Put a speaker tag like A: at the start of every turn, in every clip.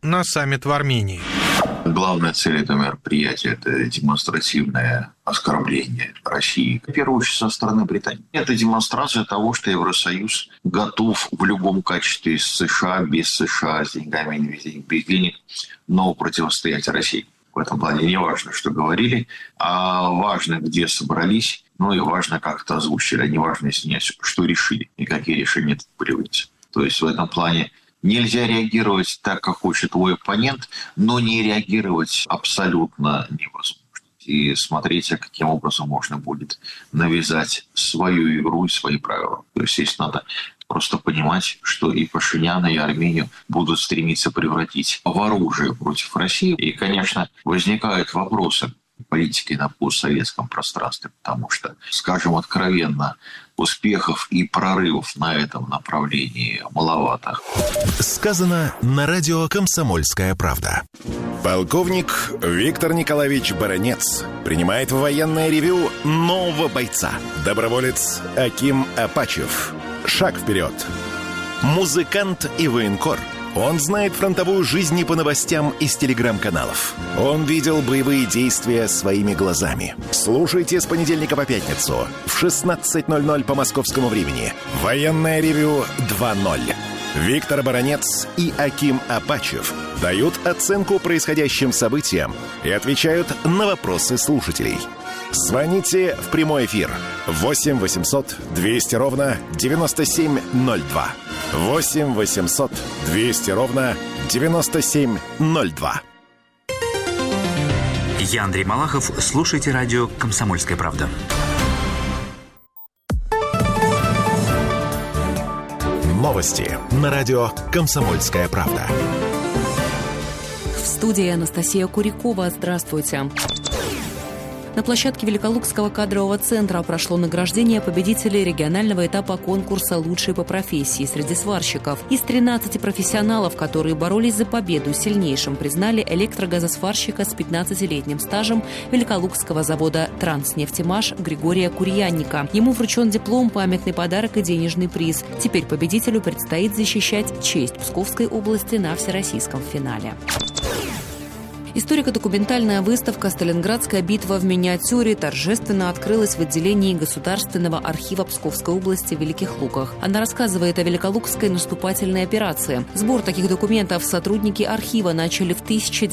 A: на саммит в Армении.
B: Главная цель этого мероприятия – это демонстративное оскорбление России, в первую очередь, со стороны Британии. Это демонстрация того, что Евросоюз готов в любом качестве с США, без США, с деньгами, без денег, но противостоять России. В этом плане не важно, что говорили, а важно, где собрались, ну и важно, как это озвучили, а не важно, что решили и какие решения были выйти. То есть в этом плане нельзя реагировать так, как хочет твой оппонент, но не реагировать абсолютно невозможно. И смотреть, каким образом можно будет навязать свою игру и свои правила. То есть здесь надо просто понимать, что и Пашиняна, и Армению будут стремиться превратить в оружие против России. И, конечно, возникают вопросы политики на постсоветском пространстве, потому что, скажем откровенно, успехов и прорывов на этом направлении маловато.
C: Сказано на радио «Комсомольская правда». Полковник Виктор Николаевич Баранец принимает в военное ревю нового бойца. Доброволец Аким Апачев. Шаг вперед. Музыкант и военкор. Он знает фронтовую жизнь не по новостям из телеграм-каналов. Он видел боевые действия своими глазами. Слушайте с понедельника по пятницу в 16:00 по московскому времени. Военное ревю 2.0. Виктор Баранец и Аким Апачев дают оценку происходящим событиям и отвечают на вопросы слушателей. Звоните в прямой эфир 8 800 200 ровно 9702. 8 800 200 ровно 9702.
D: Я Андрей Малахов. Слушайте радио «Комсомольская правда».
C: Новости на радио «Комсомольская правда».
E: В студии Анастасия Курякова. Здравствуйте. На площадке Великолукского кадрового центра прошло награждение победителей регионального этапа конкурса «Лучшие по профессии» среди сварщиков. Из 13 профессионалов, которые боролись за победу, сильнейшим признали электрогазосварщика с 15-летним стажем Великолукского завода «Транснефтемаш» Григория Курьянника. Ему вручен диплом, памятный подарок и денежный приз. Теперь победителю предстоит защищать честь Псковской области на всероссийском финале. Историко-документальная выставка «Сталинградская битва в миниатюре» торжественно открылась в отделении Государственного архива Псковской области в Великих Луках. Она рассказывает о Великолукской наступательной операции. Сбор таких документов сотрудники архива начали в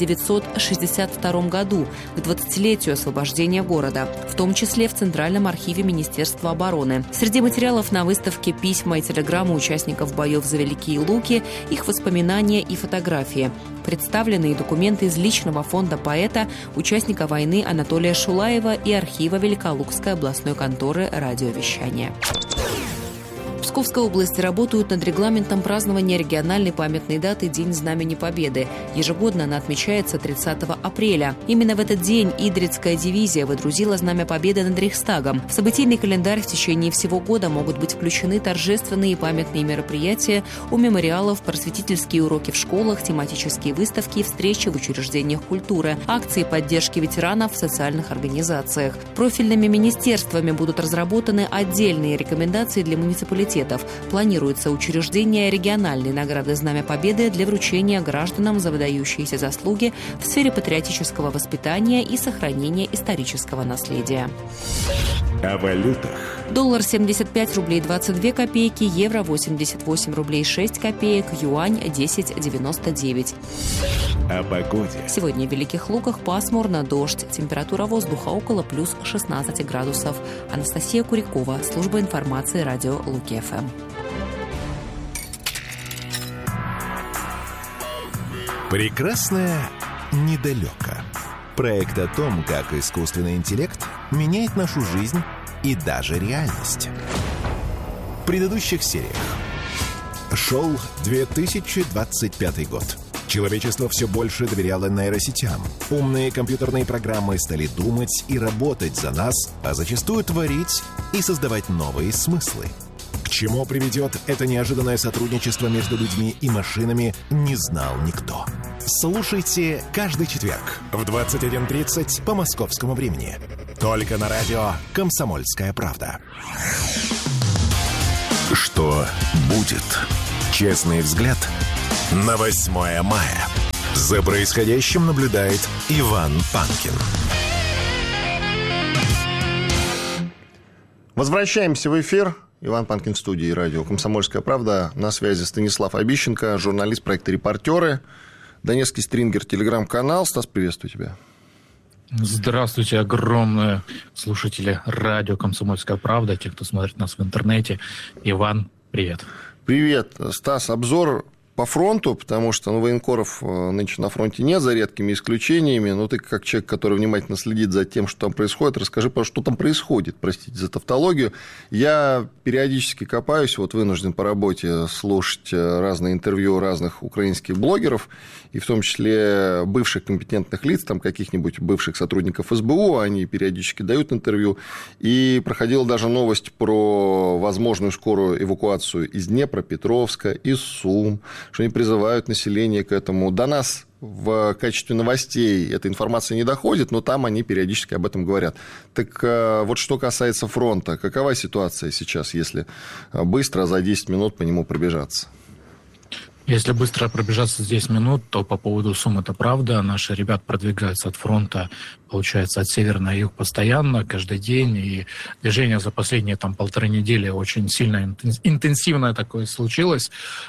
E: 1962 году, к 20-летию освобождения города, в том числе в Центральном архиве Министерства обороны. Среди материалов на выставке письма и телеграммы участников боев за Великие Луки, их воспоминания и фотографии. Представлены и документы из личного фонда поэта, участника войны Анатолия Шулаева и архива Великолукской областной конторы радиовещания. В Псковской области работают над регламентом празднования региональной памятной даты День Знамени Победы. Ежегодно она отмечается 30 апреля. Именно в этот день Идрицкая дивизия выдрузила Знамя Победы над Рейхстагом. В событийный календарь в течение всего года могут быть включены торжественные и памятные мероприятия у мемориалов, просветительские уроки в школах, тематические выставки и встречи в учреждениях культуры, акции поддержки ветеранов в социальных организациях. Профильными министерствами будут разработаны отдельные рекомендации для муниципалитетов. Планируется учреждение региональной награды «Знамя Победы» для вручения гражданам за выдающиеся заслуги в сфере патриотического воспитания и сохранения исторического наследия.
C: О валютах.
E: Доллар 75 рублей 22 копейки, евро 88 рублей 6 копеек, юань 10,99.
C: О погоде.
E: Сегодня в Великих Луках пасмурно, дождь. Температура воздуха около плюс 16 градусов. Анастасия Курякова, служба информации радио Луки-ФМ.
C: Прекрасное недалеко. Проект о том, как искусственный интеллект меняет нашу жизнь и даже реальность. В предыдущих сериях. Шел 2025 год. Человечество все больше доверяло нейросетям. Умные компьютерные программы стали думать и работать за нас, а зачастую творить и создавать новые смыслы. К чему приведет это неожиданное сотрудничество между людьми и машинами, не знал никто. Слушайте каждый четверг в 21:30 по московскому времени. Только на радио «Комсомольская правда». Что будет? Честный взгляд на 8 мая. За происходящим наблюдает Иван Панкин.
A: Возвращаемся в эфир. Иван Панкин в студии радио «Комсомольская правда». На связи Станислав Обищенко, журналист проекта «Репортеры». Донецкий стрингер, телеграм-канал. Стас, приветствую тебя.
F: Здравствуйте, огромные слушатели радио «Комсомольская правда», те, кто смотрит нас в интернете. Иван, привет.
A: Привет, Стас. Обзор по фронту, потому что военкоров нынче на фронте нет, за редкими исключениями. Но ты, как человек, который внимательно следит за тем, что там происходит, расскажи, что там происходит, простите за тавтологию. Я периодически копаюсь, вынужден по работе слушать разные интервью разных украинских блогеров, и в том числе бывших компетентных лиц, там каких-нибудь бывших сотрудников СБУ, они периодически дают интервью. И проходила даже новость про возможную скорую эвакуацию из Днепропетровска, из Сум, что они призывают население к этому. До нас в качестве новостей эта информация не доходит, но там они периодически об этом говорят. Так что касается фронта, какова ситуация сейчас, если быстро за 10 минут по нему пробежаться?
F: Если быстро пробежаться за 10 минут, то по поводу Сум это правда. Наши ребята продвигаются от фронта, получается, от севера на юг постоянно, каждый день. И движение за последние 1,5 недели очень сильно интенсивное такое случилось.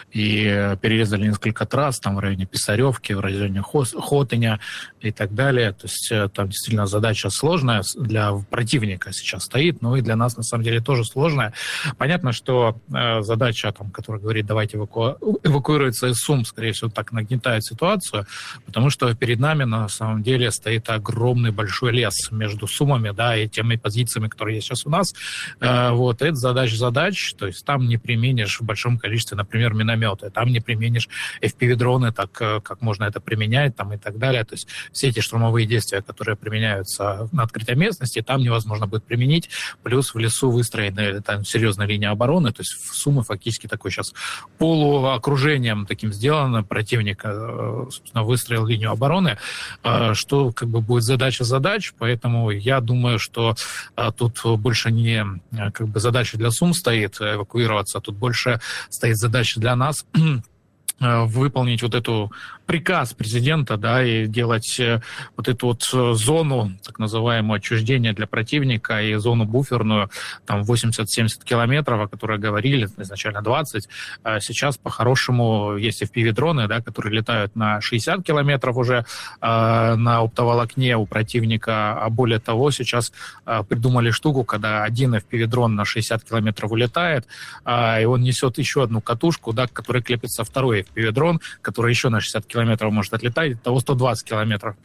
F: И перерезали несколько трасс там в районе Писаревки, в районе Хотыня и так далее. То есть там действительно задача сложная для противника сейчас стоит, но и для нас на самом деле тоже сложная. Понятно, что задача, которая говорит, давайте эвакуироваться из Сум, скорее всего, так нагнетает ситуацию, потому что перед нами на самом деле стоит огромный большой лес между Сумами, да, и теми позициями, которые есть сейчас у нас. Это задач, то есть там не применишь в большом количестве, например, минометы, там не применишь FPV-дроны, так как можно это применять, там и так далее. То есть все эти штурмовые действия, которые применяются на открытой местности, там невозможно будет применить. Плюс в лесу выстроена там серьезная линия обороны, то есть в Сумы фактически такой сейчас полуокружение таким сделано, противник, собственно, выстроил линию обороны, что будет задача задач, поэтому я думаю, что тут больше не задача для Сум стоит эвакуироваться, тут больше стоит задача для нас выполнить эту приказ президента, да, и делать эту зону, так называемое отчуждение для противника и зону буферную, там 80-70 километров, о которой говорили, изначально 20. Сейчас по-хорошему есть FPV-дроны, да, которые летают на 60 километров уже на оптоволокне у противника, а более того, сейчас придумали штуку, когда один FPV-дрон на 60 километров улетает, и он несет еще одну катушку, да, к которой крепится второй FPV-дрон, который еще на 60 километров может отлетать, того 120 километров.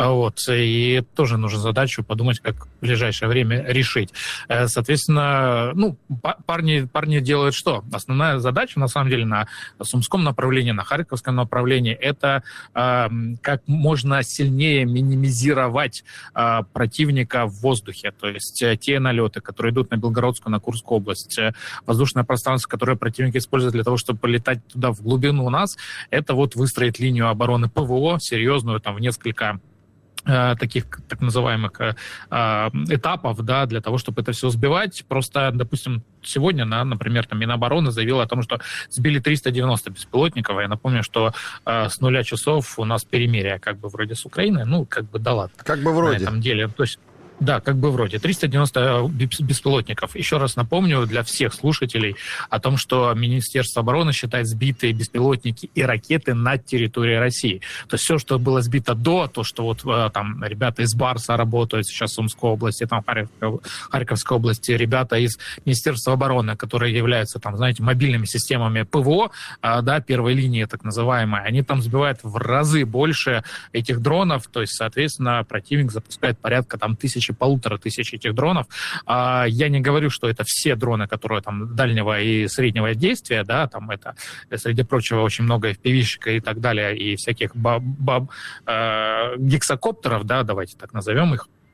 F: И тоже нужно задачу подумать, как в ближайшее время решить. Соответственно, парни делают что? Основная задача, на самом деле, на Сумском направлении, на Харьковском направлении, это как можно сильнее минимизировать противника в воздухе. То есть те налеты, которые идут на Белгородскую, на Курскую область, воздушное пространство, которое противник использует для того, чтобы полетать туда в глубину нас, это выстроить линию обороны ПВО серьезную, там в несколько таких так называемых этапов, да, для того, чтобы это все сбивать. Просто, допустим, сегодня, например, Минобороны заявила о том, что сбили 390 беспилотников. Я напомню, что с 0 часов у нас перемирие вроде с Украиной, да ладно.
A: Вроде.
F: На этом деле. То есть да, вроде. 390 беспилотников. Еще раз напомню для всех слушателей о том, что Министерство обороны считает сбитые беспилотники и ракеты над территорией России. То есть все, что было сбито до, то, что там ребята из Барса работают сейчас в Сумской области, там Харьковской области, ребята из Министерства обороны, которые являются, мобильными системами ПВО, да, первой линии так называемой, они там сбивают в разы больше этих дронов, то есть, соответственно, противник запускает порядка 1500 этих дронов. Я не говорю, что это все дроны, которые там дальнего и среднего действия, да, там это, среди прочего, очень много FPV-щика и так далее, и всяких гексакоптеров, да, давайте так назовем их.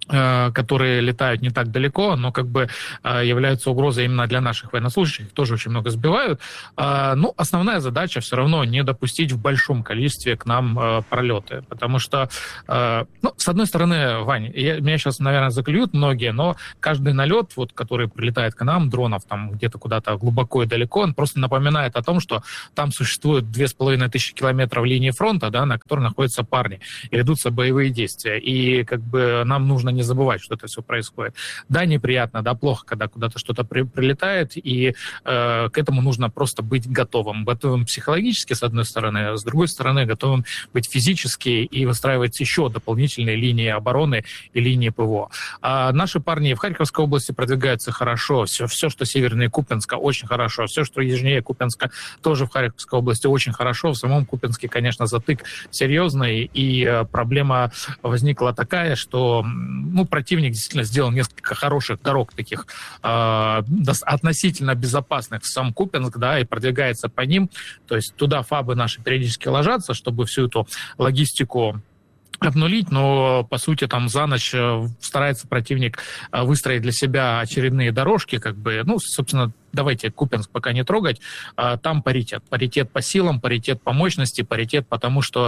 F: которые летают не так далеко, но как бы являются угрозой именно для наших военнослужащих, тоже очень много сбивают. Ну, основная задача все равно не допустить в большом количестве к нам пролеты, потому что, ну, с одной стороны, Вань, меня сейчас, наверное, заклюют многие, но каждый налет, вот, который прилетает к нам, дронов там где-то куда-то глубоко и далеко, он просто напоминает о том, что там существует 2500 километров линии фронта, да, на которой находятся парни, и ведутся боевые действия. И как бы нам нужно не забывать, что это все происходит. Да, неприятно, да, плохо, когда куда-то что-то прилетает, и к этому нужно просто быть готовым. Готовым психологически, с одной стороны, а с другой стороны, готовым быть физически и выстраивать еще дополнительные линии обороны и линии ПВО. Наши парни в Харьковской области продвигаются хорошо. Все, что севернее Купянска, очень хорошо. Все, что южнее Купянска, тоже в Харьковской области очень хорошо. В самом Купянске, конечно, затык серьезный, и проблема возникла такая, что, ну, противник действительно сделал несколько хороших дорог таких относительно безопасных в сам Купянск, да, и продвигается по ним. То есть туда фабы наши периодически ложатся, чтобы всю эту логистику обнулить, но, по сути, там за ночь старается противник выстроить для себя очередные дорожки, как бы, ну, собственно, давайте Купянск пока не трогать, там паритет. Паритет по силам, паритет по мощности, паритет потому, что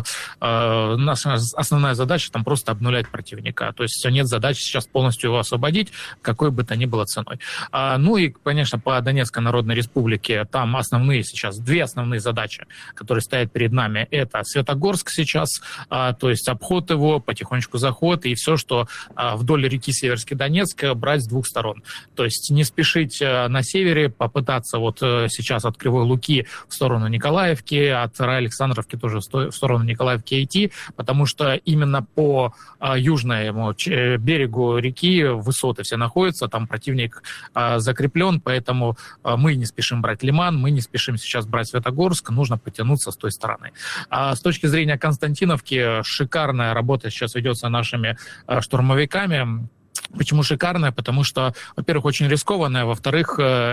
F: наша основная задача там просто обнулять противника. То есть нет задачи сейчас полностью его освободить, какой бы то ни было ценой. Ну и, конечно, по Донецкой Народной Республике там основные сейчас, две основные задачи, которые стоят перед нами, это Светогорск сейчас, то есть обход его, потихонечку заход, и все, что вдоль реки Северский Донецк, брать с двух сторон. То есть не спешить на севере, попытаться вот сейчас от Кривой Луки в сторону Николаевки, от Александровки тоже в сторону Николаевки идти, потому что именно по южному берегу реки высоты все находятся, там противник закреплен, поэтому мы не спешим брать Лиман, мы не спешим сейчас брать Светогорск, нужно потянуться с той стороны. С точки зрения Константиновки, шикарная работа сейчас ведется нашими штурмовиками. Почему шикарная? Потому что, во-первых, очень рискованная, во-вторых,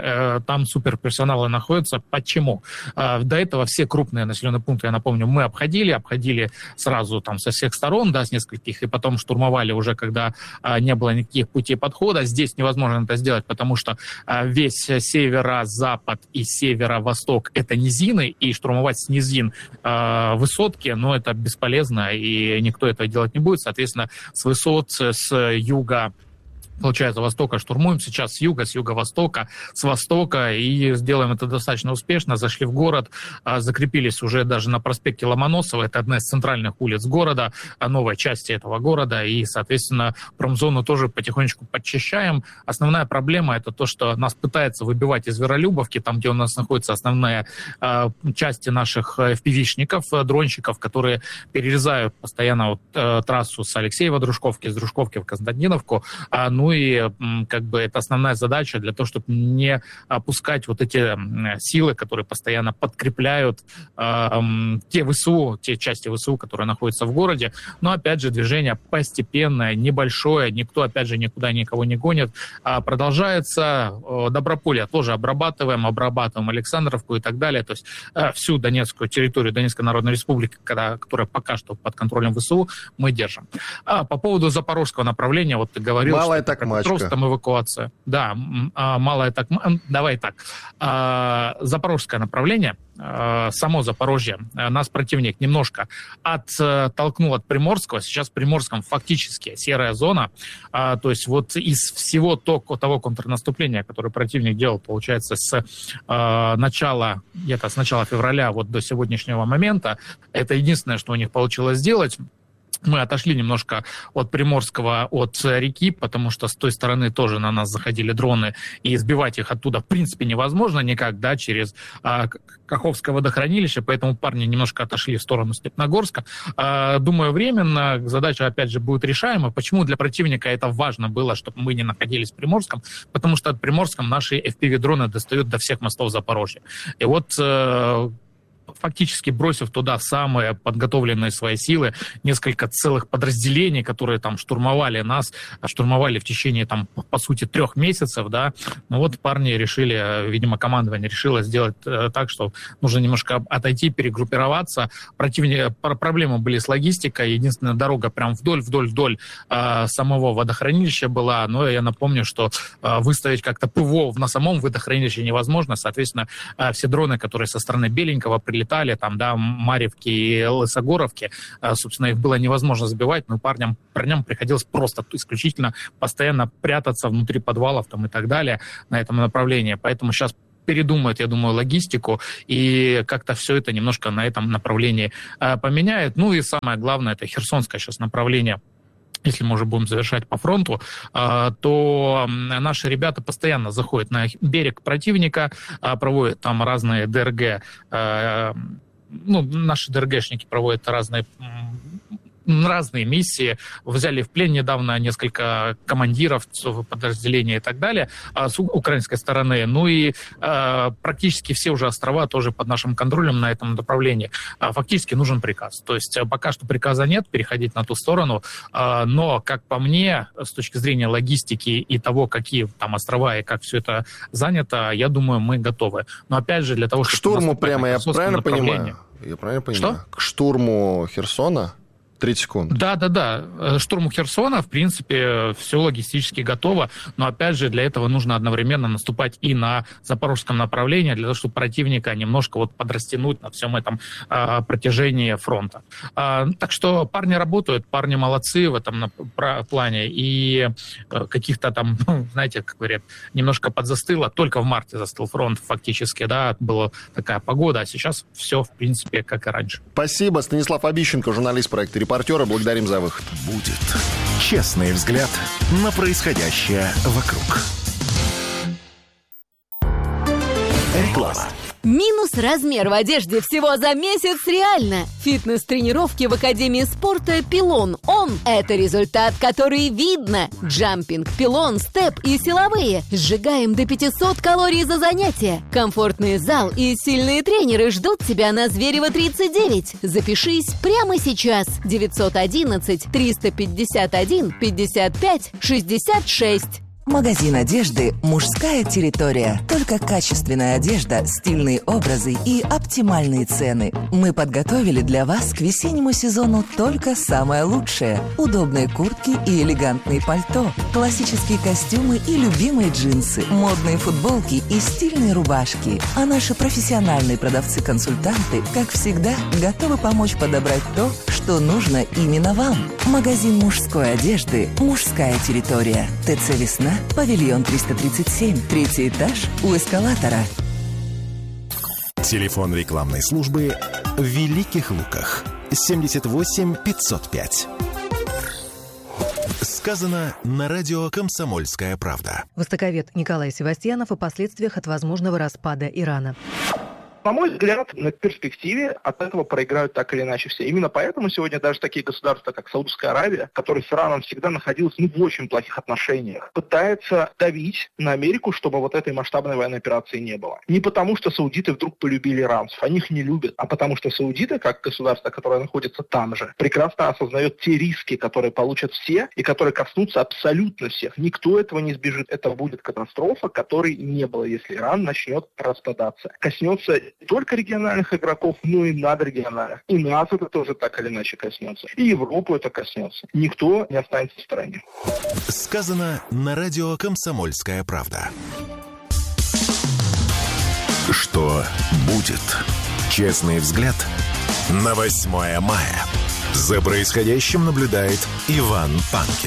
F: там суперперсоналы находятся. Почему? До этого все крупные населенные пункты, я напомню, мы обходили сразу там со всех сторон, да, с нескольких, и потом штурмовали уже, когда не было никаких путей подхода. Здесь невозможно это сделать, потому что весь северо-запад и северо-восток — это низины, и штурмовать с низин высотки, но это бесполезно, и никто этого делать не будет. Соответственно, с высот, с юга, получается, востока штурмуем сейчас с юга, с юго-востока, с востока, и сделаем это достаточно успешно. Зашли в город, закрепились уже даже на проспекте Ломоносова, это одна из центральных улиц города, новой части этого города, и, соответственно, промзону тоже потихонечку подчищаем. Основная проблема — это то, что нас пытается выбивать из Зверолюбовки, там, где у нас находится основная часть наших FPV-шников, дронщиков, которые перерезают постоянно вот, трассу с Алексеева-Дружковки, с Дружковки в Константиновку. Ну и как бы это основная задача для того, чтобы не опускать вот эти силы, которые постоянно подкрепляют те ВСУ, те части ВСУ, которые находятся в городе. Но опять же движение постепенное, небольшое, никто опять же никуда никого не гонит. Продолжается. Доброполье тоже обрабатываем Александровку и так далее. То есть всю Донецкую территорию Донецкой Народной Республики, которая пока что под контролем ВСУ, мы держим. По поводу запорожского направления, вот ты говорил,
A: Малая
F: что
A: Токмачка.
F: Там эвакуация. Да, Малая Токмачка. Давай так. Запорожское направление, само Запорожье, нас противник немножко оттолкнул от Приморского. Сейчас в Приморском фактически серая зона. То есть вот из всего того контрнаступления, которое противник делал, получается, с начала февраля вот до сегодняшнего момента, это единственное, что у них получилось сделать. Мы отошли немножко от Приморского, от реки, потому что с той стороны тоже на нас заходили дроны, и сбивать их оттуда в принципе невозможно никак, да, через Каховское водохранилище, поэтому парни немножко отошли в сторону Степногорска. Думаю, временно задача, опять же, будет решаема. Почему для противника это важно было, чтобы мы не находились в Приморском? Потому что от Приморском наши FPV-дроны достают до всех мостов Запорожья. И вот фактически бросив туда самые подготовленные свои силы, несколько целых подразделений, которые там штурмовали нас, штурмовали в течение, там, по сути, 3 месяцев, да, ну вот парни решили, видимо, командование решило сделать так, что нужно немножко отойти, перегруппироваться. Проблемы были с логистикой, единственная дорога прям вдоль самого водохранилища была, но я напомню, что выставить как-то ПВО на самом водохранилище невозможно, соответственно, все дроны, которые со стороны Беленького прилетали, там, да, Марьевки и Лысогоровки, собственно, их было невозможно сбивать, но парням приходилось просто исключительно постоянно прятаться внутри подвалов там, и так далее на этом направлении. Поэтому сейчас передумают, я думаю, логистику и как-то все это немножко на этом направлении поменяет. Ну и самое главное, это Херсонское сейчас направление. Если мы уже будем завершать по фронту, то наши ребята постоянно заходят на берег противника, проводят там разные ДРГ, наши ДРГшники проводят разные миссии, взяли в плен недавно несколько командиров подразделений и так далее с украинской стороны. Ну и практически все уже острова тоже под нашим контролем на этом направлении. Фактически нужен приказ. То есть пока что приказа нет переходить на ту сторону, но, как по мне, с точки зрения логистики и того, какие там острова и как все это занято, я думаю, мы готовы. Но опять же, для того, чтобы...
A: К штурму прямо, я правильно понимаю?
F: Что?
A: К штурму Херсона? 30 секунд.
F: Да. Штурму Херсона, в принципе, все логистически готово, но, опять же, для этого нужно одновременно наступать и на запорожском направлении, для того, чтобы противника немножко вот подрастянуть на всем этом протяжении фронта. Так что парни работают, парни молодцы в этом плане, и каких-то там, знаете, как говорят, немножко подзастыло, только в марте застыл фронт фактически, да, была такая погода, а сейчас все, в принципе, как и раньше.
A: Спасибо. Станислав Обищенко, журналист проекта «Репортера». Благодарим за выход.
C: Будет честный взгляд на происходящее вокруг. Реклама.
G: Минус размер в одежде всего за месяц реально. Фитнес-тренировки в Академии спорта «Пилон». Это результат, который видно. Джампинг, пилон, степ и силовые. Сжигаем до 500 калорий за занятие. Комфортный зал и сильные тренеры ждут тебя на Зверева 39. Запишись прямо сейчас. 911-351-55-66.
H: Магазин одежды «Мужская территория». Только качественная одежда, стильные образы и оптимальные цены. Мы подготовили для вас к весеннему сезону только самое лучшее. Удобные куртки и элегантные пальто, классические костюмы и любимые джинсы, модные футболки и стильные рубашки. А наши профессиональные продавцы-консультанты, как всегда, готовы помочь подобрать то, что нужно именно вам. Магазин мужской одежды «Мужская территория». ТЦ «Весна», павильон 337, 3-й этаж у эскалатора.
C: Телефон рекламной службы в Великих Луках. 78 505. Сказано на радио «Комсомольская правда».
I: Востоковед Николай Севастьянов о последствиях от возможного распада Ирана.
J: На мой взгляд, на перспективе от этого проиграют так или иначе все. Именно поэтому сегодня даже такие государства, как Саудовская Аравия, которая с Ираном всегда находилась в очень плохих отношениях, пытается давить на Америку, чтобы вот этой масштабной военной операции не было. Не потому, что саудиты вдруг полюбили иранцев, они их не любят, а потому что саудиты, как государство, которое находится там же, прекрасно осознает те риски, которые получат все и которые коснутся абсолютно всех. Никто этого не сбежит. Это будет катастрофа, которой не было, если Иран начнет распадаться. Коснется не только региональных игроков, но и надрегиональных. И нас это тоже так или иначе коснется. И Европу это коснется. Никто не останется в стороне.
C: Сказано на радио «Комсомольская правда». Что будет? Честный взгляд на 8 мая. За происходящим наблюдает Иван Панкин.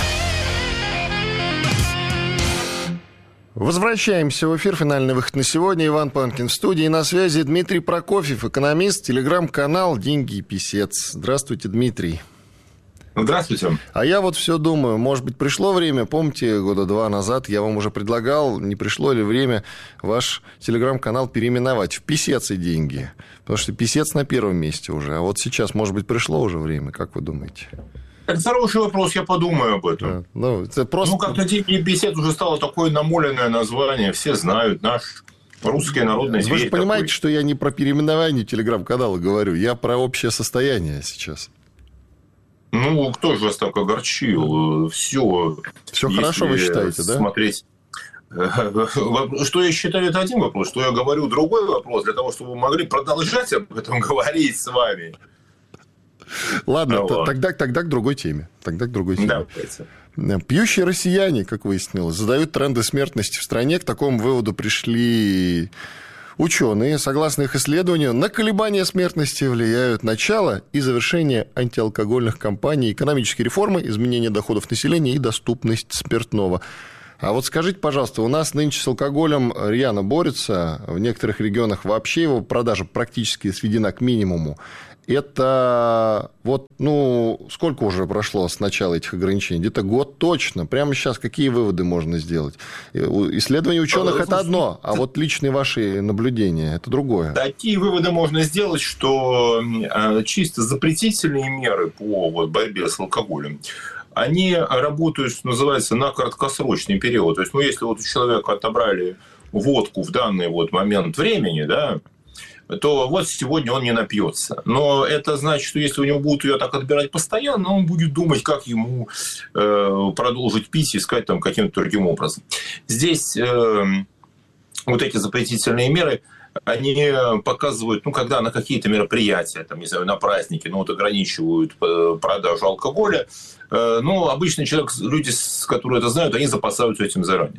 A: Возвращаемся в эфир. Финальный выход на сегодня. Иван Панкин в студии. И на связи Дмитрий Прокофьев, экономист, телеграм-канал «Деньги и писец». Здравствуйте, Дмитрий.
K: Здравствуйте.
A: А я вот все думаю, может быть, пришло время, помните, 2 года назад я вам уже предлагал, не пришло ли время ваш телеграм-канал переименовать в «Писец и деньги». Потому что «Писец» на первом месте уже. А вот сейчас, может быть, пришло уже время. Как вы думаете?
K: Это хороший вопрос, я подумаю об этом.
A: Да. Это просто...
K: как-то «Деньги и писец» уже стало такое намоленное название, все знают, наш Русский народный зверь.
A: Вы же понимаете,
K: такой.
A: что я не про переименование телеграм-канала говорю, я про общее состояние сейчас.
K: Ну, кто же вас так огорчил? Все
A: хорошо, вы считаете, да?
K: Смотреть. Что я считаю, это один вопрос. Что я говорю, другой вопрос. Для того, чтобы вы могли продолжать об этом говорить с вами.
A: Ладно, тогда к другой теме.
K: Давайте.
A: Пьющие россияне, как выяснилось, задают тренды смертности в стране. К такому выводу пришли ученые. Согласно их исследованию, на колебания смертности влияют начало и завершение антиалкогольных кампаний, экономические реформы, изменение доходов населения и доступность спиртного. А вот скажите, пожалуйста, у нас нынче с алкоголем рьяно борются, в некоторых регионах вообще его продажа практически сведена к минимуму. Это вот, сколько уже прошло с начала этих ограничений? Где-то год точно. Прямо сейчас какие выводы можно сделать? Исследования ученых – это одно, а вот личные ваши наблюдения – это другое.
K: Такие выводы можно сделать, что чисто запретительные меры по борьбе с алкоголем, они работают, что называется, на краткосрочный период. То есть, если у человека отобрали водку в данный момент времени, да, то сегодня он не напьется. Но это значит, что если у него будут ее так отбирать постоянно, он будет думать, как ему продолжить пить, искать там каким-то другим образом. Здесь эти запретительные меры, они показывают, когда на какие-то мероприятия, там, не знаю, на праздники, ограничивают продажу алкоголя, обычный человек, люди, которые это знают, они запасаются этим заранее.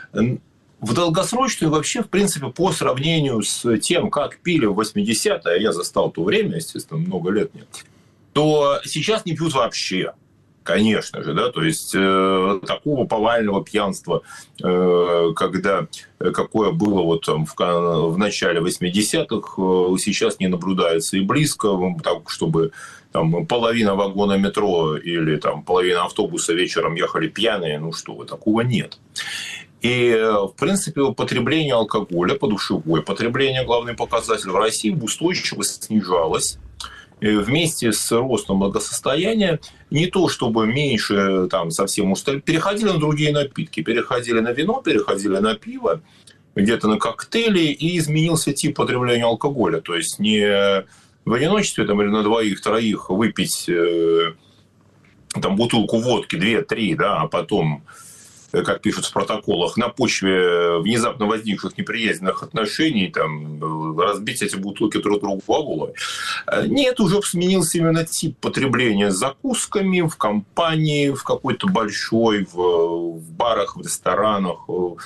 K: В долгосрочную вообще, в принципе, по сравнению с тем, как пили в 80-е, я застал то время, естественно, много лет нет, то сейчас не пьют вообще. Конечно же, да, то есть такого повального пьянства, какое было в начале 80-х, сейчас не наблюдается и близко, так, чтобы там половина вагона метро или там половина автобуса вечером ехали пьяные, такого нет. И, в принципе, употребление алкоголя, подушевое потребление, главный показатель, в России устойчиво снижалось. Вместе с ростом благосостояния не то чтобы меньше совсем устали, переходили на другие напитки, переходили на вино, переходили на пиво, где-то на коктейли, и изменился тип потребления алкоголя. То есть не в одиночестве или на двоих-троих выпить бутылку водки, 2-3, да, а потом, как пишут в протоколах, на почве внезапно возникших неприязненных отношений разбить эти бутылки друг другу о голову. Нет, уже сменился именно тип потребления с закусками, в компании, в какой-то большой, в барах, в ресторанах,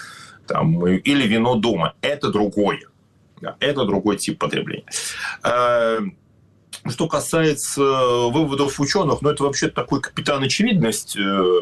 K: или вино дома. Это другое. Это другой тип потребления. Что касается выводов ученых, это вообще такой капитан очевидность.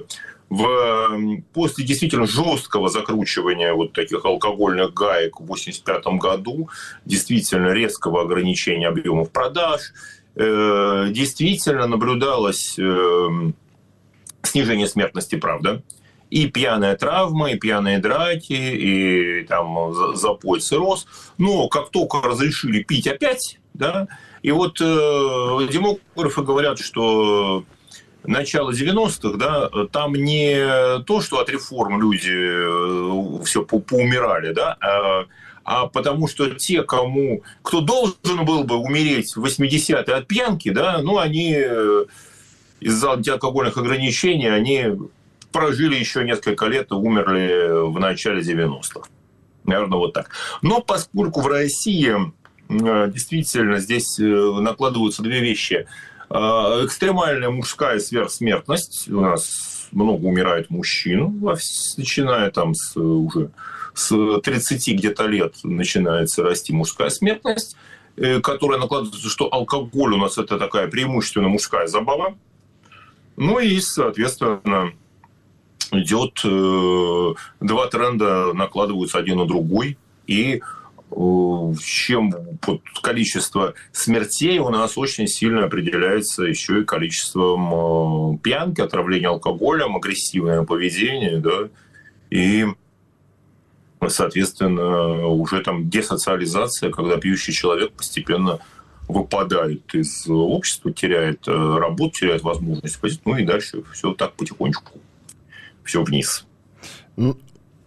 K: После действительно жесткого закручивания таких алкогольных гаек в 1985 году, действительно резкого ограничения объемов продаж, действительно наблюдалось снижение смертности, правда. И пьяная травма, и пьяные драки, и запой, цирроз. Но как только разрешили пить опять, да, и демографы говорят, что начало 90-х, да, там не то, что от реформ люди все поумирали, да, а потому что те, кто должен был бы умереть в 80-е от пьянки, да, они из-за антиалкогольных ограничений, они прожили еще несколько лет и умерли в начале 90-х. Наверное, вот так. Но поскольку в России действительно здесь накладываются две вещи. Экстремальная мужская сверхсмертность. У нас много умирает мужчин, начиная уже с 30 где-то лет начинается расти мужская смертность, которая накладывается, что алкоголь у нас это такая преимущественно мужская забава. И, соответственно, идет два тренда, накладываются один на другой, и чем количество смертей у нас очень сильно определяется еще и количеством пьянки, отравления алкоголем, агрессивное поведение, да, и, соответственно, уже десоциализация, когда пьющий человек постепенно выпадает из общества, теряет работу, теряет возможность ходить, и дальше все так потихонечку, все вниз.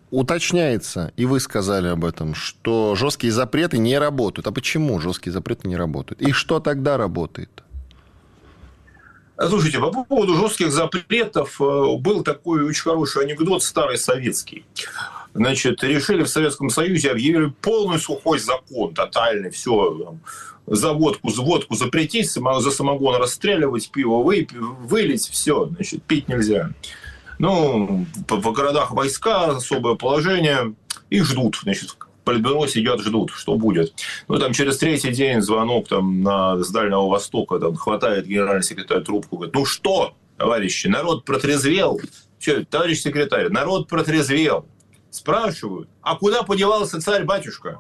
A: уточняется, и вы сказали об этом, что жесткие запреты не работают. А почему жесткие запреты не работают? И что тогда работает?
K: Слушайте, по поводу жестких запретов был такой очень хороший анекдот, старый советский. Значит, решили в Советском Союзе, объявили полный сухой закон, тотальный, все, за водку запретить, за самогон расстреливать, пиво вылить, все, значит, пить нельзя. Ну, в городах войска, особое положение, и ждут, значит, в Политбюро сидят, ждут, что будет. Ну, там через третий день звонок там, с Дальнего Востока, там, хватает генеральный секретарь трубку, говорит, ну что, товарищи, народ протрезвел? Че, товарищ секретарь, народ протрезвел. Спрашивают, а куда подевался царь-батюшка?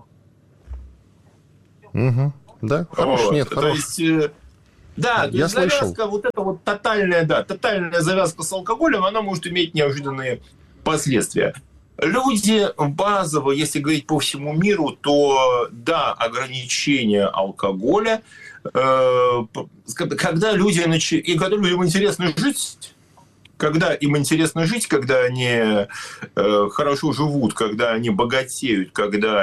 A: Угу. Да, хорош, вот. Нет, хорош.
K: То есть, да, то есть завязка, вот эта вот тотальная завязка с алкоголем, она может иметь неожиданные последствия. Люди базово, если говорить по всему миру, то да, ограничение алкоголя, когда людям интересно жить, когда они хорошо живут, когда они богатеют, когда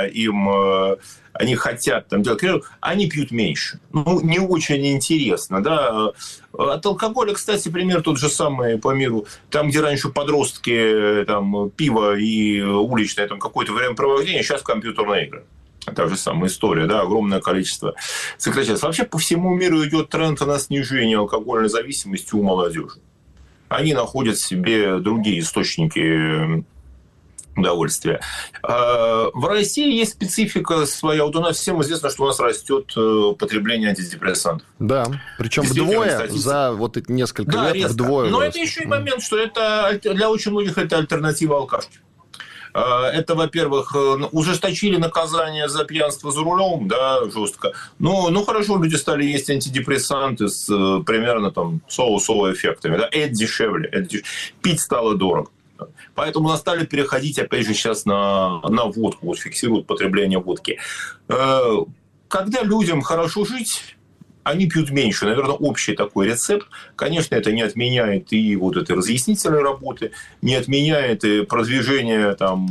K: они хотят там делать карьеру, они пьют меньше. Ну, не очень интересно, да. От алкоголя, кстати, пример тот же самый по миру. Там, где раньше подростки, там, пиво и уличное там, какое-то времяпровождение, сейчас компьютерные игры. Та же самая история, да, огромное количество сокращается. Вообще по всему миру идет тренд на снижение алкогольной зависимости у молодежи. Они находят в себе другие источники удовольствия. В России есть специфика своя. Вот у нас всем известно, что у нас растет потребление антидепрессантов.
A: Да, причем вдвое за вот эти несколько лет резко. Вдвое.
K: Но это еще и момент, что это для очень многих это альтернатива алкашке. Это, во-первых, ужесточили наказание за пьянство за рулем, да, жестко. Ну, хорошо, люди стали есть антидепрессанты с примерно там соус-эффектами. Да? Это дешевле. Пить стало дорого. Поэтому нас стали переходить, опять же, сейчас на водку. Вот фиксируют потребление водки. Когда людям хорошо жить, они пьют меньше. Наверное, общий такой рецепт. Конечно, это не отменяет и вот этой разъяснительной работы, не отменяет и продвижение там,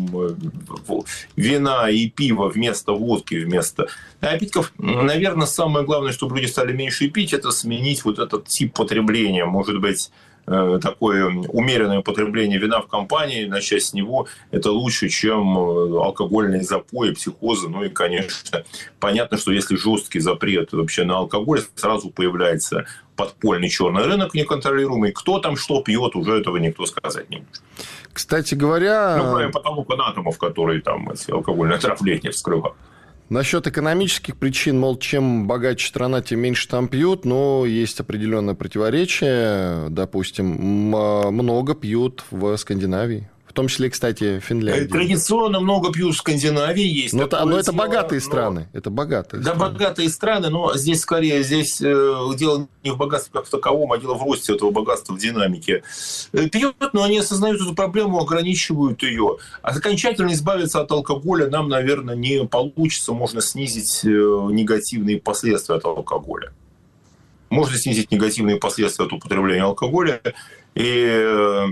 K: вина и пива вместо водки, вместо напитков. Наверное, самое главное, чтобы люди стали меньше пить, это сменить вот этот тип потребления. Может быть, такое умеренное потребление вина в компании, начать с него, это лучше, чем алкогольные запои, психозы. Ну и, конечно, понятно, что если жесткий запрет вообще на алкоголь, сразу появляется подпольный черный рынок неконтролируемый. Кто там что пьет, уже этого никто сказать не может.
A: Кстати говоря...
K: Ну, кроме потолка атомов, которые там эти алкогольные отравления вскрывают.
A: Насчет экономических причин, мол, чем богаче страна, тем меньше там пьют, но есть определенное противоречие. Допустим, много пьют в Скандинавии. В том числе, кстати, в Финляндии.
K: Традиционно много пьют в Скандинавии. Есть
A: но это богатые страны. Это богатые страны.
K: Богатые страны, но здесь скорее дело не в богатстве как в таковом, а дело в росте этого богатства, в динамике. Пьют, но они осознают эту проблему, ограничивают ее. А окончательно избавиться от алкоголя нам, наверное, не получится. Можно снизить негативные последствия от алкоголя. Можно снизить негативные последствия от употребления алкоголя. И...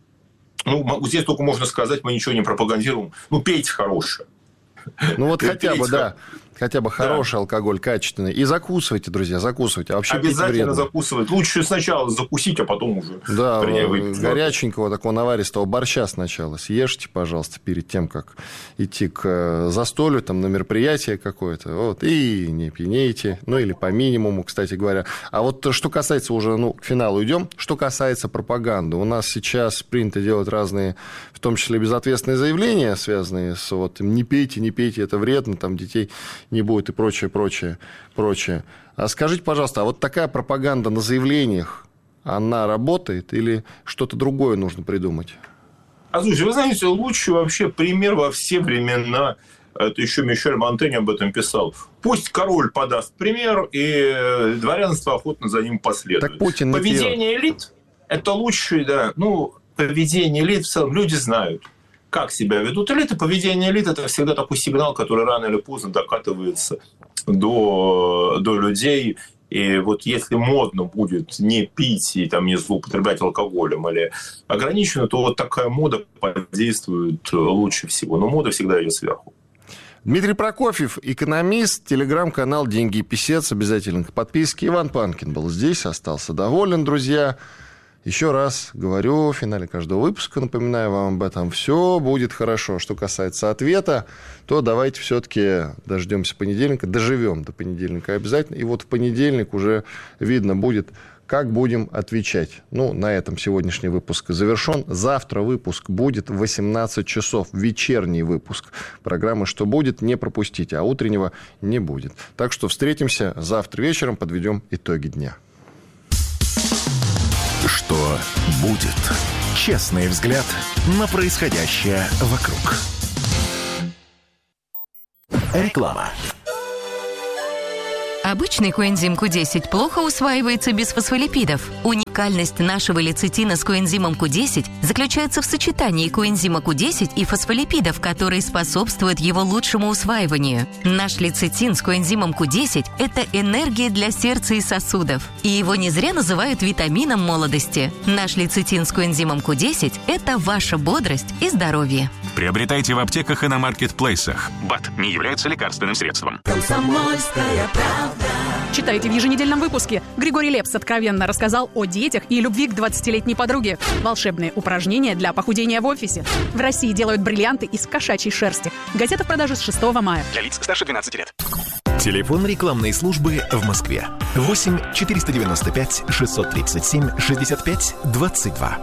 K: здесь только можно сказать, мы ничего не пропагандируем. Пейте хорошее.
A: Вот хотя бы, да. Хотя бы хороший алкоголь, качественный. И закусывайте, друзья, закусывайте. А вообще
K: обязательно закусывать. Лучше сначала закусить, а потом уже.
A: Да, горяченького такого наваристого борща сначала съешьте, пожалуйста, перед тем, как идти к застолью, там, на мероприятие какое-то. Вот, и не пьянейте. Или по минимуму, кстати говоря. А вот что касается уже, к финалу идем. Что касается пропаганды. У нас сейчас принято делать разные, в том числе безответственные заявления, связанные с не пейте, это вредно, там детей не будет и прочее. А скажите, пожалуйста, а вот такая пропаганда на заявлениях, она работает или что-то другое нужно придумать?
K: Слушайте, вы знаете, лучший вообще пример во все времена, это еще Мишель Монтень об этом писал. Пусть король подаст пример, и дворянство охотно за ним последует.
A: Так Путин не
K: поведение элит – это лучший, да, поведение элит в целом люди знают. Как себя ведут элиты. Поведение элит – это всегда такой сигнал, который рано или поздно докатывается до людей. И вот если модно будет не пить и там, не злоупотреблять алкоголем или ограниченно, то вот такая мода подействует лучше всего. Но мода всегда идет сверху.
A: Дмитрий Прокофьев, экономист, телеграм-канал «Деньги и писец». Обязательно к подписке. Иван Панкин был здесь, остался доволен, друзья. Еще раз говорю, в финале каждого выпуска напоминаю вам об этом. Все будет хорошо. Что касается ответа, то давайте все-таки дождемся понедельника, доживем до понедельника обязательно. И вот в понедельник уже видно будет, как будем отвечать. Ну, на этом сегодняшний выпуск завершен. Завтра выпуск будет в 18 часов. Вечерний выпуск программы «Что будет?» не пропустите, а утреннего не будет. Так что встретимся завтра вечером, подведем итоги дня.
C: Что будет? Честный взгляд на происходящее вокруг. Реклама.
L: Обычный коэнзим Q10 плохо усваивается без фосфолипидов. Уникальность нашего лецитина с коэнзимом Q10 заключается в сочетании коэнзима Q10 и фосфолипидов, которые способствуют его лучшему усваиванию. Наш лецитин с коэнзимом Q10 – это энергия для сердца и сосудов. И его не зря называют витамином молодости. Наш лецитин с коэнзимом Q10 – это ваша бодрость и здоровье.
M: Приобретайте в аптеках и на маркетплейсах. БАД не является лекарственным средством.
N: Комсомольская правда. Читайте в еженедельном выпуске. Григорий Лепс откровенно рассказал о детях и любви к 20-летней подруге. Волшебные упражнения для похудения в офисе. В России делают бриллианты из кошачьей шерсти. Газета в продаже с 6 мая.
M: Для лиц старше 12 лет.
C: Телефон рекламной службы в Москве. 8 495 637 65 22.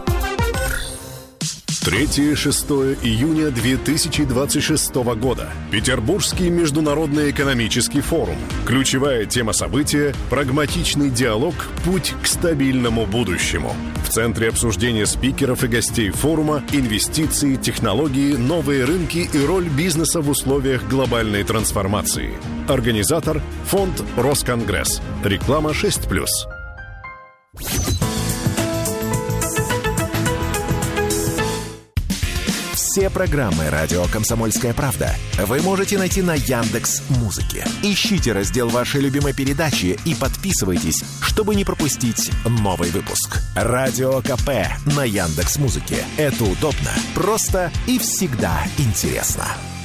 O: 3-6 июня 2026 года. Петербургский международный экономический форум. Ключевая тема события – прагматичный диалог «Путь к стабильному будущему». В центре обсуждения спикеров и гостей форума инвестиции, технологии, новые рынки и роль бизнеса в условиях глобальной трансформации. Организатор – Фонд Росконгресс. Реклама 6+.
C: Все программы «Радио Комсомольская правда» вы можете найти на Яндекс.Музыке. Ищите раздел вашей любимой передачи и подписывайтесь, чтобы не пропустить новый выпуск. Радио КП на Яндекс.Музыке. Это удобно, просто и всегда интересно.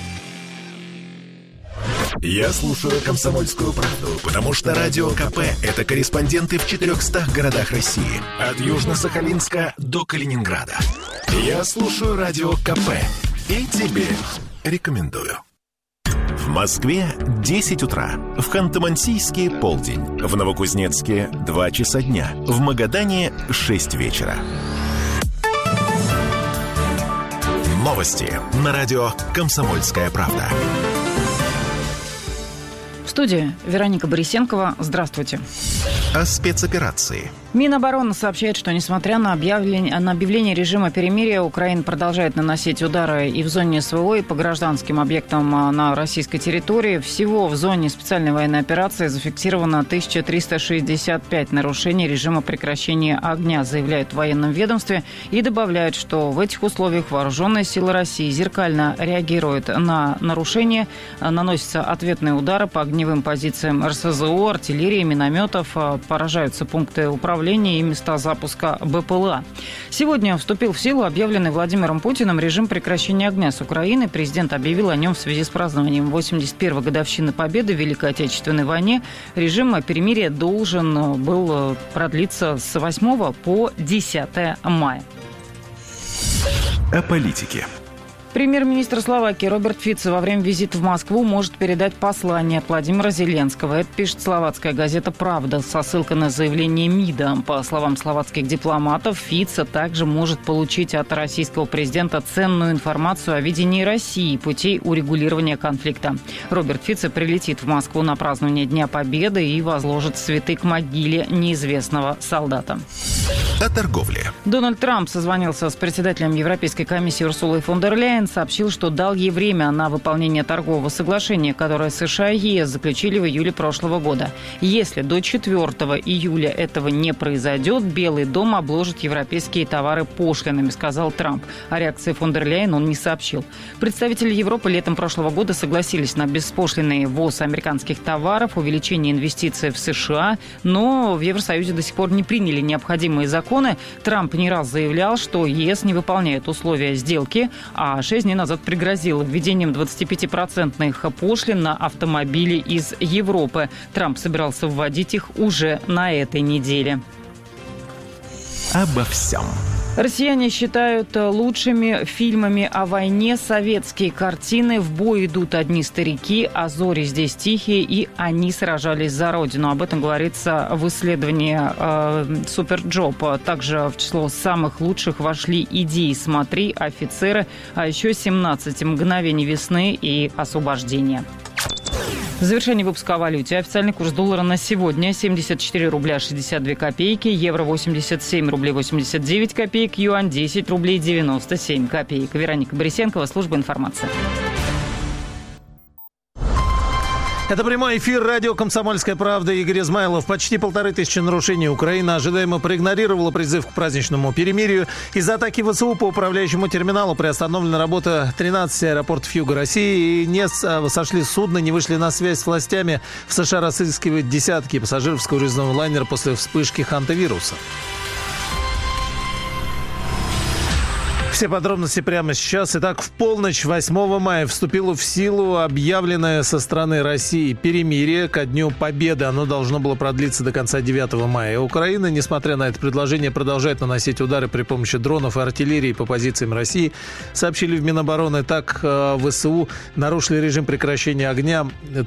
C: Я слушаю «Комсомольскую правду», потому что Радио КП – это корреспонденты в 400 городах России. От Южно-Сахалинска до Калининграда. Я слушаю Радио КП и тебе рекомендую. В Москве 10 утра, в Ханты-Мансийске – полдень, в Новокузнецке – 2 часа дня, в Магадане – 6 вечера. Новости на радио «Комсомольская правда».
P: В студии Вероника Борисенкова. Здравствуйте.
C: О спецоперации.
P: Минобороны сообщает, что несмотря на объявление режима перемирия, Украина продолжает наносить удары и в зоне СВО, и по гражданским объектам на российской территории. Всего в зоне специальной военной операции зафиксировано 1365 нарушений режима прекращения огня, заявляют в военном ведомстве, и добавляют, что в этих условиях вооруженные силы России зеркально реагируют на нарушения, наносятся ответные удары по огневым позициям РСЗО, артиллерии, минометов, поражаются пункты управления и места запуска БПЛА. Сегодня вступил в силу объявленный Владимиром Путиным режим прекращения огня с Украины. Президент объявил о нем в связи с празднованием 81-й годовщины Победы в Великой Отечественной войне. Режим перемирия должен был продлиться с 8 по 10 мая.
C: О политике.
P: Премьер-министр Словакии Роберт Фицо во время визита в Москву может передать послание от Владимира Зеленского. Это пишет словацкая газета «Правда» со ссылкой на заявление МИДа. По словам словацких дипломатов, Фицо также может получить от российского президента ценную информацию о видении России путей урегулирования конфликта. Роберт Фицо прилетит в Москву на празднование Дня Победы и возложит цветы к могиле неизвестного солдата.
C: о торговле.
P: Дональд Трамп созвонился с председателем Европейской комиссии Урсулой фон дер Ляйен, сообщил, что дал ей время на выполнение торгового соглашения, которое США и ЕС заключили в июле прошлого года. Если до 4 июля этого не произойдет, Белый дом обложит европейские товары пошлинами, сказал Трамп. О реакции фон дер Ляйен он не сообщил. Представители Европы летом прошлого года согласились на беспошлинный ввоз американских товаров, увеличение инвестиций в США, но в Евросоюзе до сих пор не приняли необходимые законы. Трамп не раз заявлял, что ЕС не выполняет условия сделки, а 6 дней назад пригрозил введением 25% пошлин на автомобили из Европы. Трамп собирался вводить их уже на этой неделе.
C: Обо всем.
P: Россияне считают лучшими фильмами о войне советские картины «В бой идут одни старики», «А зори здесь тихие» и «Они сражались за Родину». Об этом говорится в исследовании «Суперджоп». Также в число самых лучших вошли «Иди и смотри», «Офицеры», а еще 17 «Мгновений весны» и «Освобождение». В завершении выпуска о валюте. Официальный курс доллара на сегодня 74 рубля 62 копейки, евро 87 рублей 89 копеек, юань 10 рублей 97 копеек. Вероника Борисенкова, служба информации.
Q: Это прямой эфир радио «Комсомольская правда». Игорь Измайлов. Почти 1500 нарушений. Украина ожидаемо проигнорировала призыв к праздничному перемирию. Из-за атаки ВСУ по управляющему терминалу приостановлена работа 13 аэропортов Юга России. И не сошли с судна, не вышли на связь с властями. В США разыскивают десятки пассажиров с круизного лайнера после вспышки хантавируса. Все подробности прямо сейчас. Итак, в полночь 8 мая вступило в силу объявленное со стороны России перемирие ко Дню Победы. Оно должно было продлиться до конца 9 мая. Украина, несмотря на это предложение, продолжает наносить удары при помощи дронов и артиллерии по позициям России. Сообщили в Минобороны. Так, ВСУ нарушили режим прекращения огня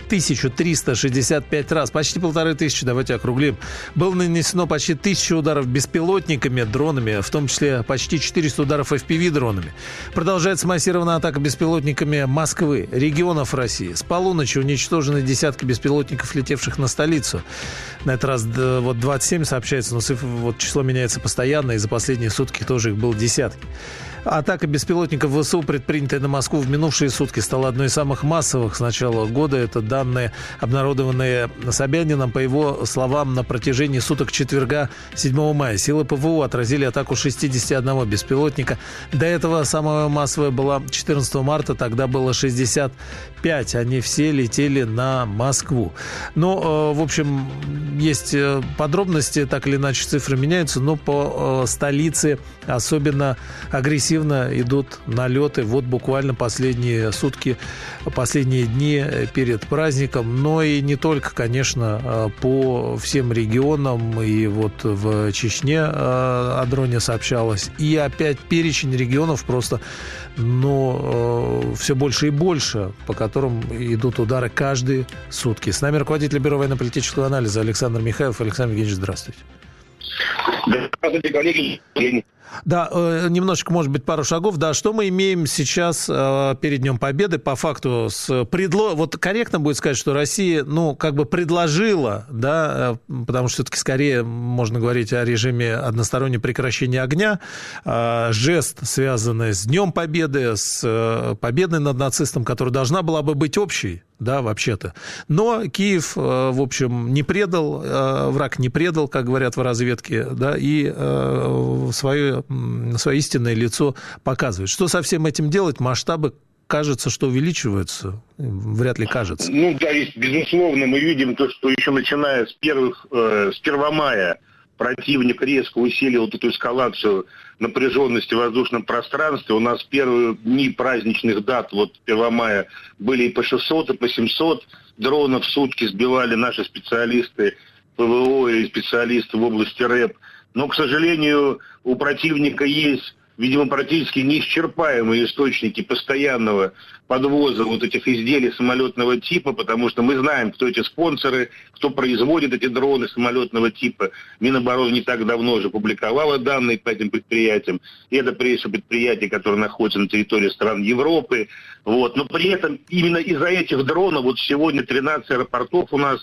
Q: 1365 раз. Почти 1500, давайте округлим. Было нанесено почти 1000 ударов беспилотниками, дронами, в том числе почти 400 ударов FPV дронами. Продолжается массированная атака беспилотниками Москвы, регионов России. С полуночи уничтожены десятки беспилотников, летевших на столицу. На этот раз вот 27 сообщается, но число меняется постоянно, и за последние сутки тоже их было десятки. Атака беспилотников ВСУ, предпринятая на Москву в минувшие сутки, стала одной из самых массовых с начала года. Это данные, обнародованные Собянином. По его словам, на протяжении суток четверга 7 мая силы ПВО отразили атаку 61 беспилотника. До этого самая массовая была 14 марта, тогда было 65. Они все летели на Москву. Но, в общем, есть подробности, так или иначе цифры меняются, но по столице особенно агрессивно идут налеты. Вот буквально последние сутки, последние дни перед праздником. Но и не только, конечно, по всем регионам. И вот в Чечне о дроне сообщалось. И опять перечень регионов просто, все больше и больше, по которым идут удары каждые сутки. С нами руководитель Бюро военно-политического анализа Александр Михайлов. Александр Евгеньевич, здравствуйте.
J: Здравствуйте, коллеги.
Q: Да, немножечко, может быть, пару шагов. Да, что мы имеем сейчас перед Днем Победы по факту вот корректно будет сказать, что Россия, предложила, да, потому что все-таки скорее можно говорить о режиме одностороннего прекращения огня, жест, связанный с Днем Победы, с победой над нацистом, которая должна была бы быть общей, да, вообще-то. Но Киев, в общем, не предал, враг не предал, как говорят в разведке, да, и свое истинное лицо показывает. Что со всем этим делать? Масштабы, кажется, что увеличиваются. Вряд ли кажется.
R: Да, безусловно, мы видим то, что еще начиная с 1 мая противник резко усилил вот эту эскалацию напряженности в воздушном пространстве. У нас первые дни праздничных дат, 1 мая, были и по 600, и по 700 дронов в сутки сбивали наши специалисты ПВО и специалисты в области РЭП. Но, к сожалению, у противника есть, видимо, практически неисчерпаемые источники постоянного подвоза вот этих изделий самолетного типа, потому что мы знаем, кто эти спонсоры, кто производит эти дроны самолетного типа. Минобороны не так давно уже публиковала данные по этим предприятиям. И это, прежде всего, предприятия, которые находятся на территории стран Европы. Но при этом именно из-за этих дронов сегодня 13 аэропортов у нас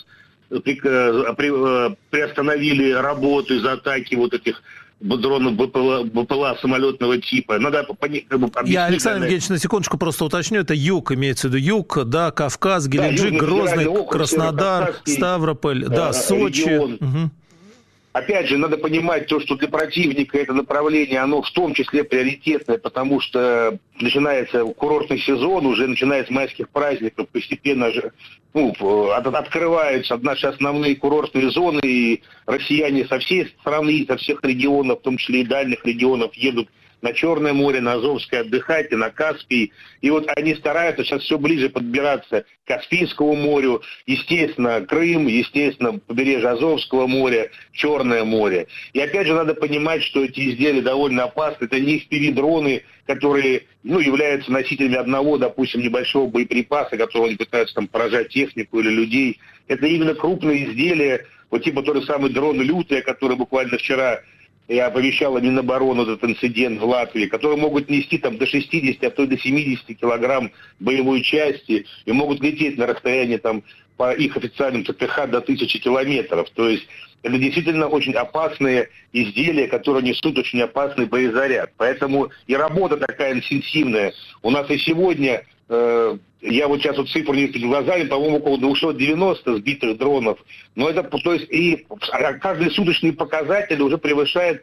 R: приостановили работу из-за атаки вот этих дронов БПЛА самолетного типа. Надо объяснить.
Q: Я, Александр Евгеньевич, на секундочку просто уточню. Это юг, имеется в виду юг, да, Кавказ, Геленджик, да, Грозный, округ, Краснодар, Ставрополь, да, Сочи. Угу.
R: Опять же, надо понимать то, что для противника это направление, оно в том числе приоритетное, потому что начинается курортный сезон, уже начиная с майских праздников, постепенно же открываются наши основные курортные зоны, и россияне со всей страны, со всех регионов, в том числе и дальних регионов, едут на Черное море, на Азовское отдыхать, и на Каспий. И вот они стараются сейчас все ближе подбираться к Каспийскому морю, естественно, Крым, естественно, побережье Азовского моря, Черное море. И опять же надо понимать, что эти изделия довольно опасны. Это не FPV-дроны, которые являются носителями одного, допустим, небольшого боеприпаса, которого они пытаются там поражать технику или людей. Это именно крупные изделия, вот типа тот же самый дрон «Лютая», который буквально вчера я оповещала Минобороны этот инцидент в Латвии, которые могут нести там до 60, а то и до 70 килограмм боевой части и могут лететь на расстояние там по их официальным ТТХ до 1000 километров. То есть это действительно очень опасные изделия, которые несут очень опасный боезаряд. Поэтому и работа такая интенсивная. У нас и сегодня, я вот сейчас вот цифру не перед глазами, по-моему, около 290 сбитых дронов. Но это, то есть, и каждый суточный показатель уже превышает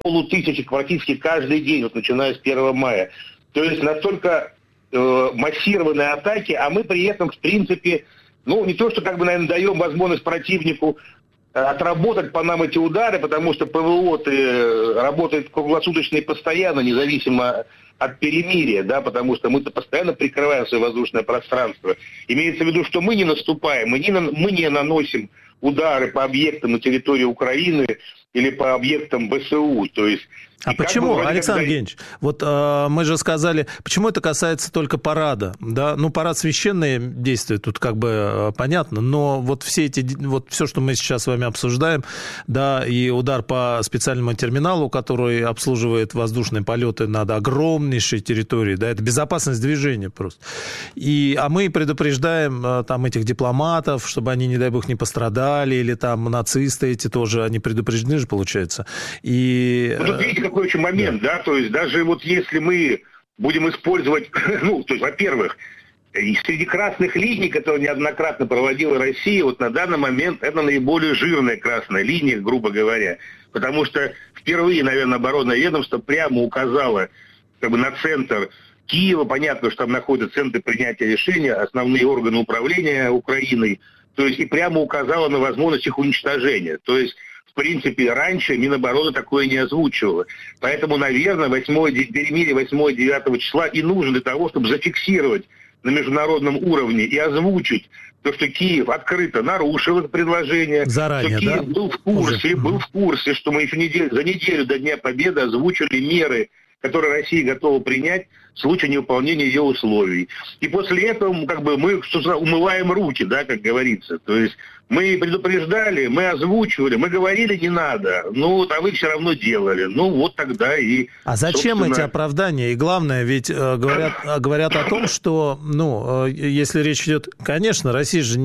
R: 500 практически каждый день, вот начиная с 1 мая. То есть настолько массированные атаки, а мы при этом, в принципе, не то, что, наверное, даем возможность противнику отработать по нам эти удары, потому что ПВО работает круглосуточно и постоянно, независимо от перемирия, да, потому что мы-то постоянно прикрываем свое воздушное пространство. Имеется в виду, что мы не наступаем, мы не наносим удары по объектам на территории Украины или по объектам ВСУ. То есть,
Q: а почему, Александр Евгеньевич, вот мы же сказали, почему это касается только парада, да? Парад священное действие, тут понятно, но вот все что мы сейчас с вами обсуждаем, да, и удар по специальному терминалу, который обслуживает воздушные полеты над огромнейшей территорией, да, это безопасность движения просто. А мы предупреждаем там этих дипломатов, чтобы они, не дай бог, не пострадали, или там нацисты эти тоже, они предупреждены же, получается. И...
R: Тут видите, какой очень момент, да, то есть даже вот если мы будем использовать, то есть, во-первых, и среди красных линий, которые неоднократно проводила Россия, вот на данный момент это наиболее жирная красная линия, грубо говоря, потому что впервые, наверное, оборонное ведомство прямо указало на центр Киева, понятно, что там находятся центры принятия решения, основные органы управления Украиной, то есть и прямо указало на возможность их уничтожения, то есть в принципе, раньше Минобороны такое не озвучивало. Поэтому, наверное, перемирие 8-9 числа и нужно для того, чтобы зафиксировать на международном уровне и озвучить то, что Киев открыто нарушил это предложение.
Q: Заранее,
R: что Киев был в курсе, что мы еще за неделю до Дня Победы озвучили меры, которые Россия готова принять в случае невыполнения ее условий. И после этого мы умываем руки, да, как говорится. То есть мы предупреждали, мы озвучивали, мы говорили не надо, а вы все равно делали. Вот тогда и...
Q: А зачем эти оправдания? И главное, ведь говорят о том, что, если речь идет... Конечно, Россия же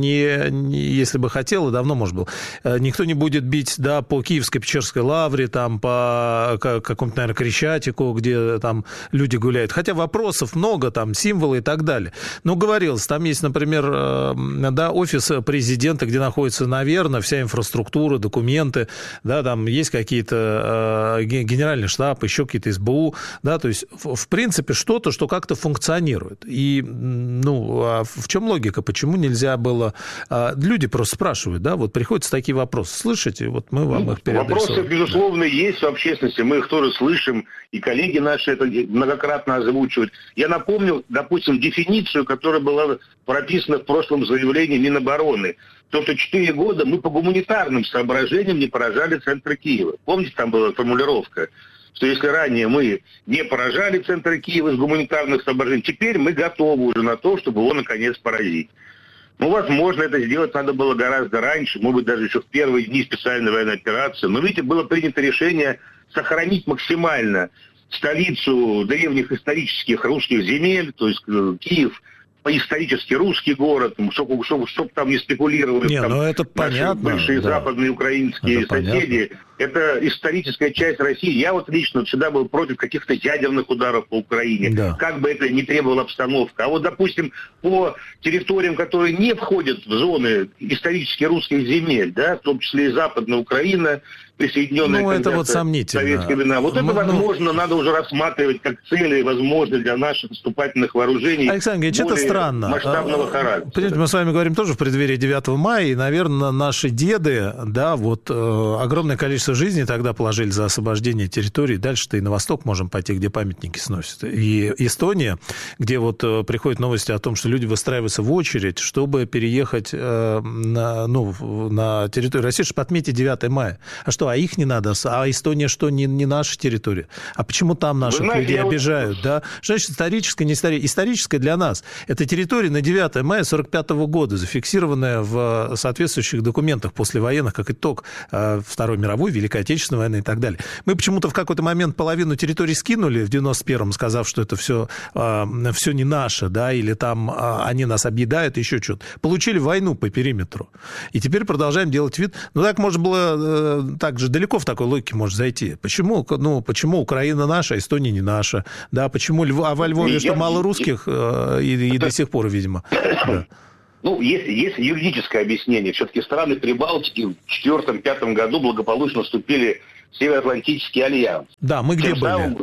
Q: если бы хотела, давно, может быть, никто не будет бить, да, по Киевско-Печерской лавре, там, по какому-то, наверное, Крещатику, где там люди гуляют. Хотя вопросов много, там, символы и так далее. Но говорилось, там есть, например, офис президента, где находится, наверное, вся инфраструктура, документы, да, там есть какие-то генеральный штаб, еще какие-то СБУ, да, то есть, в принципе, что-то, что как-то функционирует. И, а в чем логика? Почему нельзя было... Люди просто спрашивают, да, вот приходятся такие вопросы. Слышите? Вот мы вам их переадресовали.
R: Вопросы, безусловно, есть в общественности, мы их тоже слышим, и коллеги наши это многократно озвучивают. Я напомню, допустим, дефиницию, которая была прописана в прошлом заявлении Минобороны. То, что 4 года мы по гуманитарным соображениям не поражали центр Киева. Помните, там была формулировка, что если ранее мы не поражали центр Киева с гуманитарных соображений, теперь мы готовы уже на то, чтобы его наконец поразить. Возможно, это сделать надо было гораздо раньше, может быть, даже еще в первые дни специальной военной операции. Но, видите, было принято решение сохранить максимально столицу древних исторических русских земель, то есть Киев, исторически русский город, чтобы там не спекулировали.
Q: Не,
R: там,
Q: ну это понятно.
R: Большие западные украинские соседи. Это историческая часть России. Я вот лично всегда был против каких-то ядерных ударов по Украине. Да. Как бы это ни требовала обстановка. А вот, допустим, по территориям, которые не входят в зоны исторически русских земель, да, в том числе и Западная Украина, присоединенная
Q: это вот сомнительно.
R: Советские времена. Вот это, возможно, надо уже рассматривать как цели, возможно, для наших наступательных вооружений.
Q: Александр Георгиевич, это странно.
R: Масштабного характера.
Q: Понимаете, мы с вами говорим тоже в преддверии 9 мая, и, наверное, наши деды, да, вот огромное количество жизни тогда положили за освобождение территории. Дальше-то и на восток можем пойти, где памятники сносят. И Эстония, где вот приходят новости о том, что люди выстраиваются в очередь, чтобы переехать на территорию России, чтобы отметить 9 мая. А что, а их не надо? А Эстония что, не наша территория? А почему там наших людей обижают? Да? Значит, историческая, не историческая. Историческая для нас. Это территория на 9 мая 1945 года, зафиксированная в соответствующих документах послевоенных, как итог Второй мировой, Великой Отечественной войны и так далее. Мы почему-то в какой-то момент половину территории скинули в 91-м, сказав, что это все не наше, да, или там они нас объедают, еще что-то. Получили войну по периметру. И теперь продолжаем делать вид. Ну, так можно было так же далеко в такой логике может зайти. Почему Украина наша, а Эстония не наша? Да, почему во Львове что, мало русских и до сих пор, видимо. Да.
R: Ну, есть юридическое объяснение. Все-таки страны Прибалтики в 2004-2005 году благополучно вступили в Североатлантический альянс.
Q: Да, мы где были?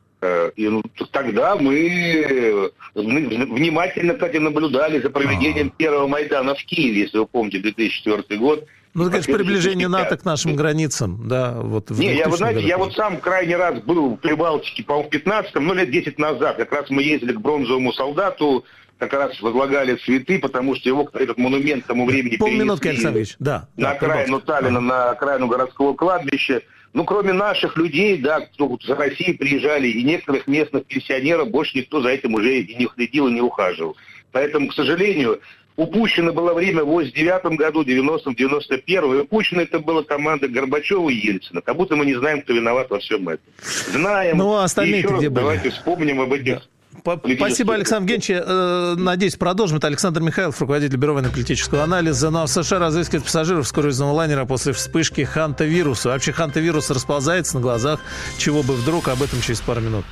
R: Тогда мы внимательно, кстати, наблюдали за проведением первого Майдана в Киеве, если вы помните, 2004 год.
Q: Ну, это, конечно, приближение НАТО к нашим границам, да, вот в 2000
R: годах. Я вот сам крайний раз был в Прибалтике, по-моему, в 15-м, лет 10 назад. Как раз мы ездили к бронзовому солдату, как раз возлагали цветы, потому что его, этот монумент к тому времени
Q: полминутки, Александр Ильич, да.
R: На окраину Таллина, на окраину городского кладбища. Ну, кроме наших людей, да, кто за Россией приезжали, и некоторых местных пенсионеров, больше никто за этим уже и не следил, и не ухаживал. Поэтому, к сожалению, упущено было время в 89-м году, 90-м, 91-м, и упущено это была команда Горбачева и Ельцина. Как будто мы не знаем, кто виноват во всем этом. Знаем.
Q: Ну, а остальные-то где были?
R: Давайте вспомним об этих...
Q: Спасибо, Александр Генч. Надеюсь, продолжим. Это Александр Михайлов, руководитель бюро военно-политического анализа. Но в США разыскивают пассажиров с круизного лайнера после вспышки хантавируса. Вообще хантавирус расползается на глазах. Чего бы вдруг, об этом через пару минут.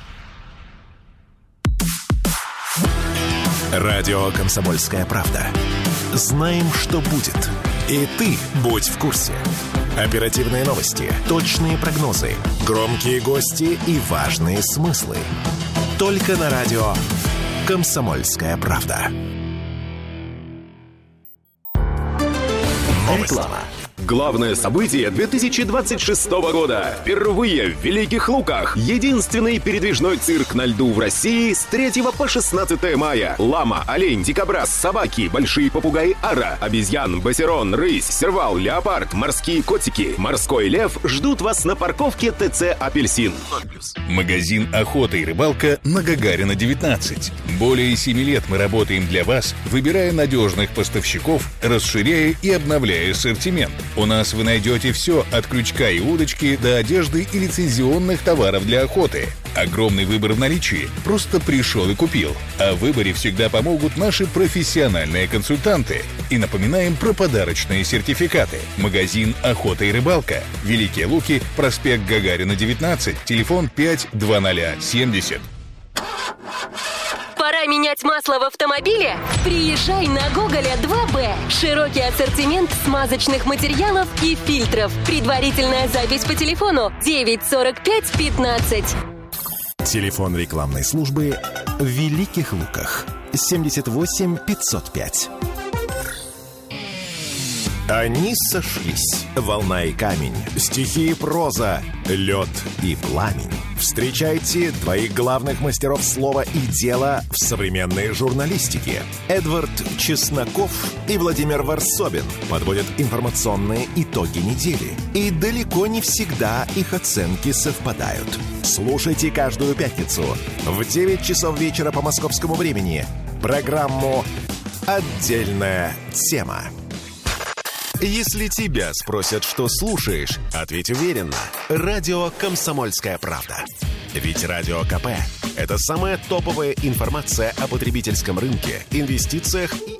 C: Радио «Комсомольская правда». Знаем, что будет. И ты будь в курсе. Оперативные новости, точные прогнозы, громкие гости и важные смыслы. Только на радио «Комсомольская правда».
S: Реклама. Главное событие 2026 года. Впервые в Великих Луках. Единственный передвижной цирк на льду в России с 3 по 16 мая. Лама, олень, дикобраз, собаки, большие попугаи ара, обезьян, басерон, рысь, сервал, леопард, морские котики, морской лев ждут вас на парковке ТЦ «Апельсин».
T: Магазин «Охота и рыбалка» на Гагарина, 19. Более 7 лет мы работаем для вас, выбирая надежных поставщиков, расширяя и обновляя ассортимент. У нас вы найдете все от крючка и удочки до одежды и лицензионных товаров для охоты. Огромный выбор в наличии. Просто пришел и купил. О выборе всегда помогут наши профессиональные консультанты. И напоминаем про подарочные сертификаты. Магазин «Охота и рыбалка». Великие Луки, проспект Гагарина, 19. Телефон 52070.
U: Пора менять масло в автомобиле? Приезжай на Гоголя 2Б. Широкий ассортимент смазочных материалов и фильтров. Предварительная запись по телефону 945 15.
C: Телефон рекламной службы в Великих Луках 78 505. Они сошлись. Волна и камень, стихи и проза, лед и пламень. Встречайте двоих главных мастеров слова и дела в современной журналистике. Эдвард Чесноков и Владимир Варсобин подводят информационные итоги недели. И далеко не всегда их оценки совпадают. Слушайте каждую пятницу в 9 часов вечера по московскому времени программу «Отдельная тема». Если тебя спросят, что слушаешь, ответь уверенно. Радио «Комсомольская правда». Ведь Радио КП – это самая топовая информация о потребительском рынке, инвестициях и...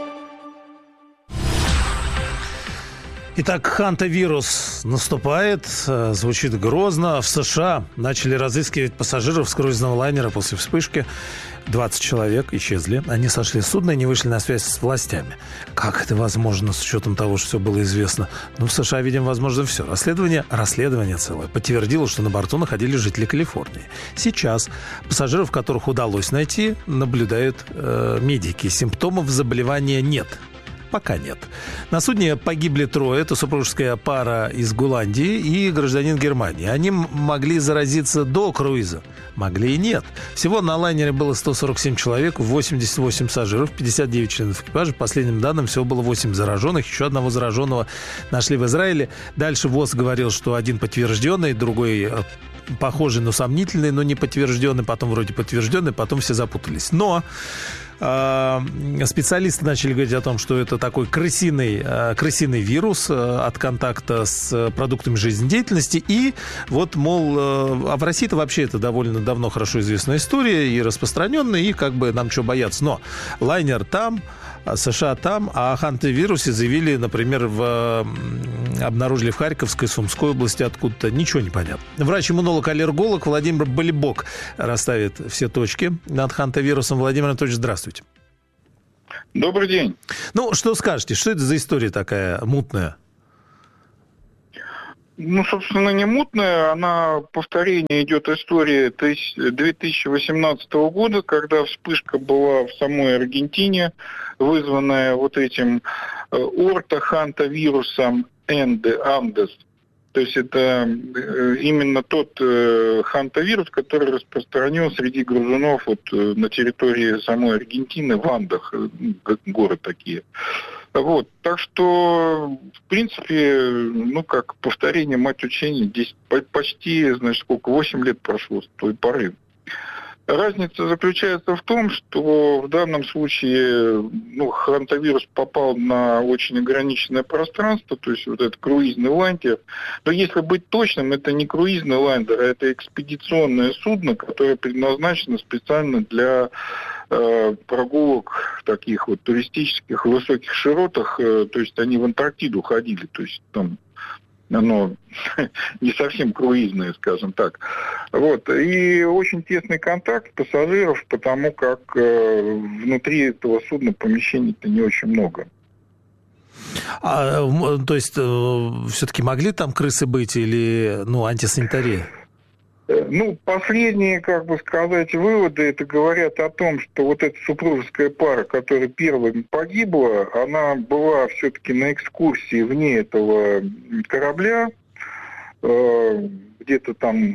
Q: Итак, хантавирус наступает, звучит грозно. В США начали разыскивать пассажиров с круизного лайнера после вспышки. 20 человек исчезли. Они сошли с судна и не вышли на связь с властями. Как это возможно с учетом того, что все было известно? Ну, в США, видимо, возможно все. Расследование целое подтвердило, что на борту находились жители Калифорнии. Сейчас пассажиров, которых удалось найти, наблюдают медики. Симптомов заболевания нет. Пока нет. На судне погибли 3. Это супружеская пара из Голландии и гражданин Германии. Они могли заразиться до круиза. Могли и нет. Всего на лайнере было 147 человек, 88 пассажиров, 59 членов экипажа. По последним данным, всего было 8 зараженных. Еще одного зараженного нашли в Израиле. Дальше ВОЗ говорил, что один подтвержденный, другой похожий, но сомнительный, но не подтвержденный, потом вроде подтвержденный, потом все запутались. Но специалисты начали говорить о том, что это такой крысиный вирус от контакта с продуктами жизнедеятельности. И вот, мол, а в России-то вообще это довольно давно хорошо известная история и распространенная, и как бы нам что бояться. Но лайнер там, США там, а о хантавирусе заявили, например, обнаружили в Харьковской, Сумской области, откуда-то. Ничего не понятно. Врач-иммунолог-аллерголог Владимир Болибок расставит все точки над хантавирусом. Владимир Анатольевич, здравствуйте.
B: Добрый день.
Q: Ну, что скажете? Что это за история такая мутная?
B: Ну, собственно, не мутная, она повторение идет истории 2018 года, когда вспышка была в самой Аргентине, вызванная вот этим ортохантавирусом Андес. То есть это именно тот хантавирус, который распространен среди грызунов вот на территории самой Аргентины, в Андах, горы такие. Вот, так что, в принципе, ну, как повторение мать учения, здесь почти, значит, 8 лет прошло с той поры. Разница заключается в том, что в данном случае, ну, хантавирус попал на очень ограниченное пространство, то есть вот этот круизный лайнер. Но если быть точным, это не круизный лайнер, а это экспедиционное судно, которое предназначено специально для прогулок таких вот туристических в высоких широтах, то есть они в Антарктиду ходили, то есть там оно не совсем круизное, скажем так. Вот. И очень тесный контакт пассажиров, потому как внутри этого судна помещений-то не очень много.
Q: То есть все-таки могли там крысы быть или антисанитария?
B: Ну, последние, как бы сказать, выводы, это говорят о том, что вот эта супружеская пара, которая первой погибла, она была все-таки на экскурсии вне этого корабля, где-то там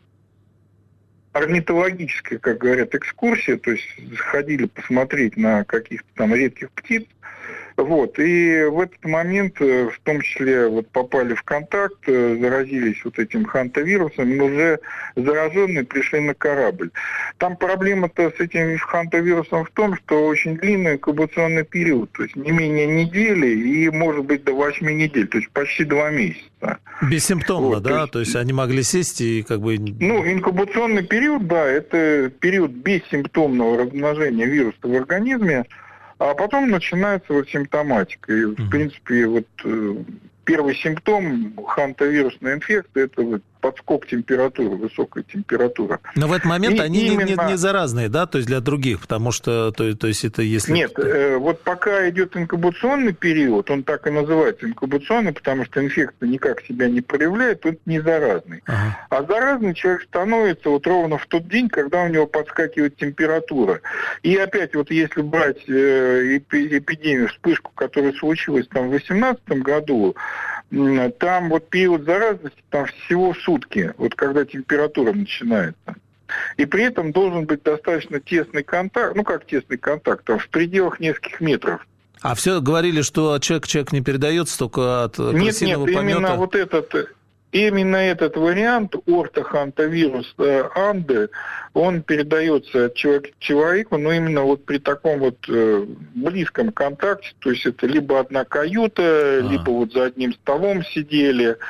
B: орнитологическая, как говорят, экскурсия, то есть ходили посмотреть на каких-то там редких птиц. Вот, и в этот момент, в том числе, вот попали в контакт, заразились вот этим хантавирусом, но уже зараженные пришли на корабль. Там проблема-то с этим хантавирусом в том, что очень длинный инкубационный период, то есть не менее недели и, может быть, до 8 недель, то есть почти 2 месяца.
Q: Бессимптомно, вот, да? То есть они могли сесть и как бы...
B: Ну, инкубационный период, да, это период бессимптомного размножения вируса в организме, а потом начинается вот симптоматика. И, в принципе, вот первый симптом хантавирусной инфекции – это вот подскок температуры, высокая температура.
Q: Но в этот момент они не заразные, да, то есть для других, потому что, то есть это если...
B: Нет, вот пока идет инкубационный период, он так и называется инкубационный, потому что инфекция никак себя не проявляет, он не заразный. Ага. А заразный человек становится вот ровно в тот день, когда у него подскакивает температура. И опять вот если брать эпидемию, вспышку, которая случилась там в 2018 году, там вот период заразности там всего сутки, вот когда температура начинается. И при этом должен быть достаточно тесный контакт, ну как тесный контакт, там в пределах нескольких метров.
Q: А все говорили, что человек не передается только от крысиного помета?
B: Нет, именно этот вариант ортохантавирус Анде, он передается от человека к человеку, но именно вот при таком вот близком контакте, то есть это либо одна каюта, либо вот за одним столом сидели,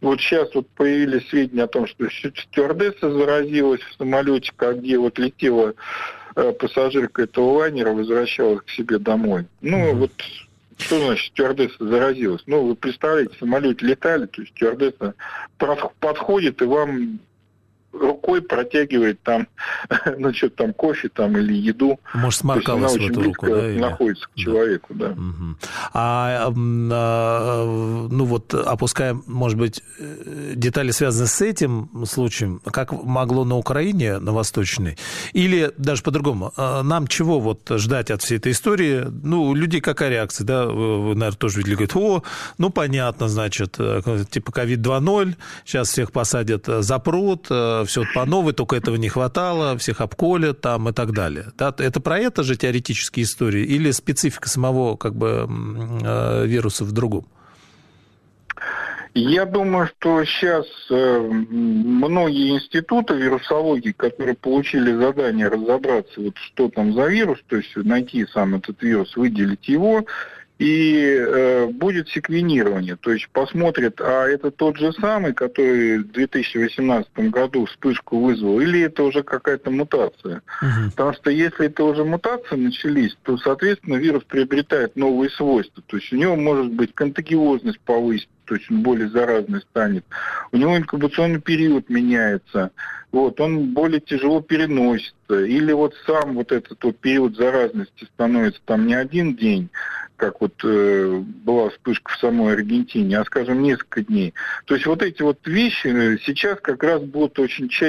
B: Вот сейчас вот появились сведения о том, что стюардесса заразилась в самолете, где вот летела пассажирка этого лайнера, возвращалась к себе домой. Ну, вот что значит стюардесса заразилась? Ну, вы представляете, в самолете летали, то есть стюардесса подходит и вам рукой протягивает там, ну, что-то там, кофе там или еду.
Q: Может, сморкалась в эту руку, да?
B: Находится к человеку, да.
Q: Ну вот, опуская, может быть, детали, связанные с этим случаем, как могло на Украине, на Восточной, или даже по-другому, нам чего вот ждать от всей этой истории? Ну, у людей какая реакция, да? Вы, наверное, тоже видели, говорят, ну, понятно, значит, типа ковид 2.0, сейчас всех посадят, запрут, все по новой, только этого не хватало, всех обколят там и так далее. Да? Это про это же теоретические истории или специфика самого как бы вируса в другом?
B: Я думаю, что сейчас многие институты вирусологии, которые получили задание разобраться, вот что там за вирус, то есть найти сам этот вирус, выделить его, и будет секвенирование, то есть посмотрят, а это тот же самый, который в 2018 году вспышку вызвал, или это уже какая-то мутация. Потому что если это уже мутации начались, то, соответственно, вирус приобретает новые свойства. То есть у него может быть контагиозность повысится, то есть он более заразный станет. У него инкубационный период меняется. Вот, он более тяжело переносится. Или вот сам вот этот вот период заразности становится там не один день, как вот была вспышка в самой Аргентине, а, скажем, несколько дней. То есть вот эти вот вещи сейчас как раз будут очень тщательно